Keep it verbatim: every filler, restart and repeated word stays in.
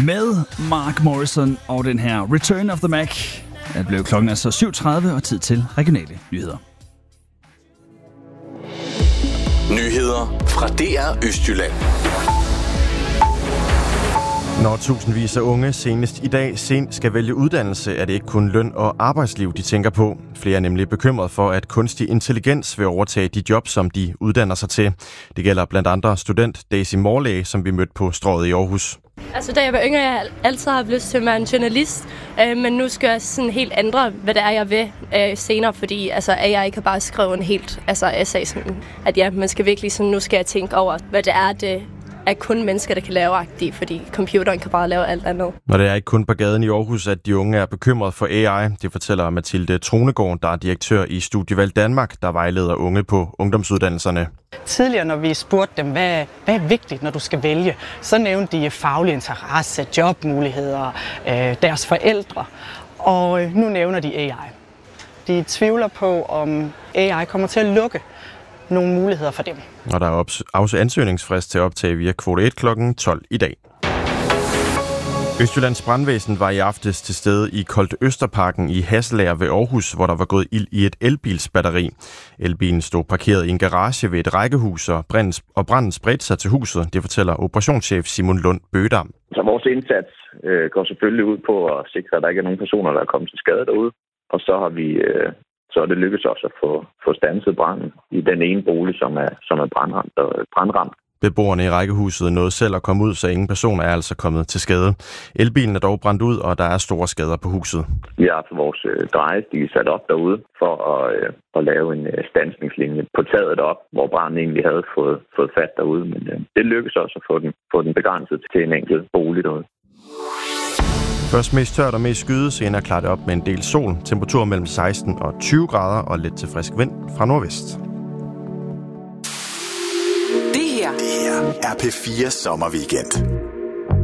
Med Mark Morrison og den her Return of the Mac. Det blev klokken altså syv tredive og tid til regionale nyheder. Nyheder fra D R Østjylland. Når tusindvis af unge senest i dag sent skal vælge uddannelse, er det ikke kun løn og arbejdsliv, de tænker på. Flere er nemlig bekymret for, at kunstig intelligens vil overtage de jobs, som de uddanner sig til. Det gælder blandt andre student Daisy Morley, som vi mødte på Strøget i Aarhus. Altså, da jeg var yngre, jeg altid har lyst til at være en journalist, øh, men nu skal jeg sådan helt ændre, hvad det er, jeg vil øh, senere, fordi altså, at jeg ikke har bare skrevet en helt altså, essay, sådan, at ja, man skal virkelig sådan, nu skal jeg tænke over, hvad det er, det er kun mennesker, der kan lave agtigt, fordi computeren kan bare lave alt andet. Når det er ikke kun på gaden i Aarhus, at de unge er bekymret for A I, det fortæller Mathilde Tronegård, der er direktør i Studievalg Danmark, der vejleder unge på ungdomsuddannelserne. Tidligere, når vi spurgte dem, hvad, hvad er vigtigt, når du skal vælge, så nævnte de faglig interesse, jobmuligheder, øh, deres forældre, og nu nævner de A I. De tvivler på, om A I kommer til at lukke nogle muligheder for dem. Og der er også ansøgningsfrist til at optage via kvote et klokken tolv i dag. Østjyllands Brandvæsen var i aftes til stede i Kolt Østerparken i Hasselager ved Aarhus, hvor der var gået ild i et elbilsbatteri. Elbilen stod parkeret i en garage ved et rækkehus, og branden spredte sig til huset. Det fortæller operationschef Simon Lund Bødam. Så vores indsats øh, går selvfølgelig ud på at sikre, at der ikke er nogen personer, der er kommet til skade derude. Og så har vi... Øh Så er det lykkedes også at få, få standset branden i den ene bolig, som er, som er brandramt, brandramt. Beboerne i rækkehuset nåede selv at komme ud, så ingen personer er altså kommet til skade. Elbilen er dog brændt ud, og der er store skader på huset. Vi har haft vores øh, drejestige sat op derude for at, øh, at lave en øh, standsningslinje på taget op, hvor branden egentlig havde fået, fået fat derude. Men øh, det lykkedes også at få den, få den begrænset til en enkelt bolig derude. Først mest tørt og mest skyde, senere klarer det op med en del sol. Temperatur mellem seksten og tyve grader og lidt til frisk vind fra nordvest. Det her, det her er P fire Sommerweekend.